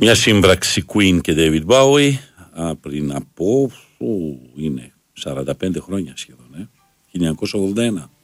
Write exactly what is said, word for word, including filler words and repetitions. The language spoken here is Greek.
Μια σύμπραξη Queen και David Bowie α, πριν από ου, είναι σαράντα πέντε χρόνια σχεδόν, ε, χίλια εννιακόσια ογδόντα ένα.